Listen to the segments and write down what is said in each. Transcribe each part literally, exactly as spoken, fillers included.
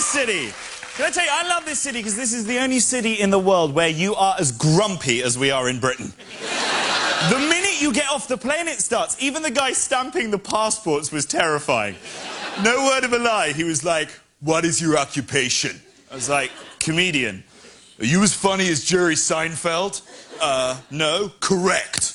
city. Can I tell you, I love this city because this is the only city in the world where you are as grumpy as we are in Britain. The minute you get off the plane, it starts. Even the guy stamping the passports was terrifying. No word of a lie. He was like, "What is your occupation?" I was like, "Comedian." "Are you as funny as Jerry Seinfeld?" Uh, no. Correct.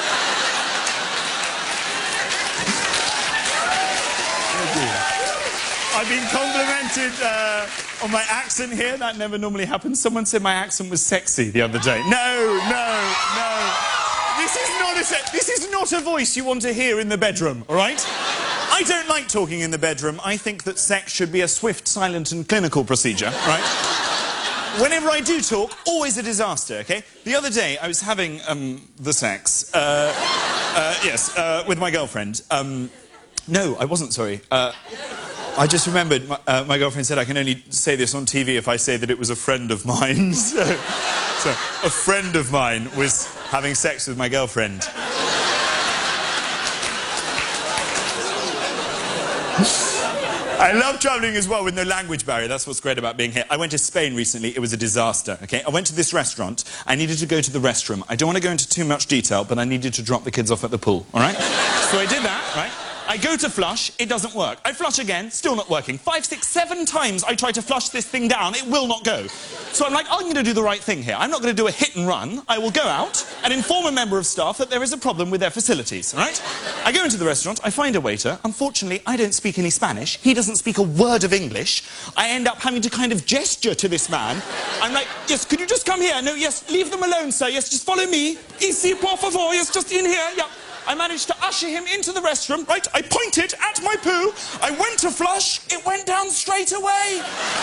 I've been complimented uh, on my accent here. That never normally happens. Someone said my accent was sexy the other day. No, no, no. This is not a se this is not a voice you want to hear in the bedroom, all right? I don't like talking in the bedroom. I think that sex should be a swift, silent and clinical procedure, right? Whenever I do talk, always a disaster, okay? The other day, I was having, um, the sex. Uh, uh, yes, uh, with my girlfriend. Um, no, I wasn't, sorry. Uh, I just remembered, my, uh, my girlfriend said I can only say this on T V if I say that it was a friend of mine. so, so, a friend of mine was having sex with my girlfriend. I love travelling as well with no language barrier. That's what's great about being here. I went to Spain recently. It was a disaster, okay? I went to this restaurant. I needed to go to the restroom. I don't want to go into too much detail, but I needed to drop the kids off at the pool, all right? So I did that, right? I go to flush, it doesn't work. I flush again, still not working. Five, six, seven times I try to flush this thing down, it will not go. So I'm like, I'm going to do the right thing here. I'm not going to do a hit and run. I will go out and inform a member of staff that there is a problem with their facilities, all right? I go into the restaurant, I find a waiter. Unfortunately, I don't speak any Spanish. He doesn't speak a word of English. I end up having to kind of gesture to this man. I'm like, yes, could you just come here? No, yes, leave them alone, sir. Yes, just follow me. Ici, por favor. Yes, just in here. Yeah. I managed to usher him into the restroom, right? I pointed at my poo. I went to flush. It went down straight away.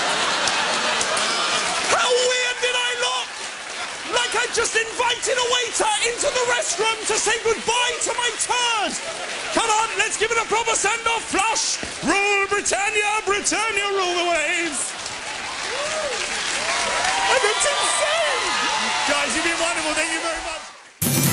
How weird did I look? Like I just invited a waiter into the restroom to say goodbye to my turd. Come on, let's give it a proper send